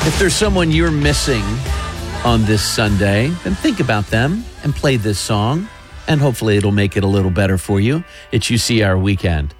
If there's someone you're missing on this Sunday, then think about them and play this song, and hopefully it'll make it a little better for you. It's UCR Weekend.